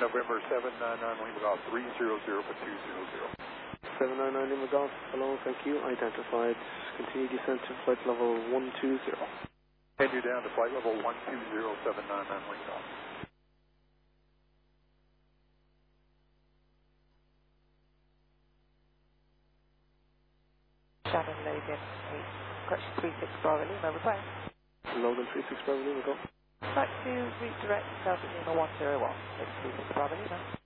November 799 Lima Golf 300 for 200. 799 Lima Golf, hello, thank you. Identified. Continue descent to flight level 120. Head you down to flight level 120, 799 Lima Golf. Shannon Logan, correction 36 Bravo Lima, request. Logan 36 Bravo Lima Golf. Like to redirect yourself at Lima 101, 36 Bravo Lima.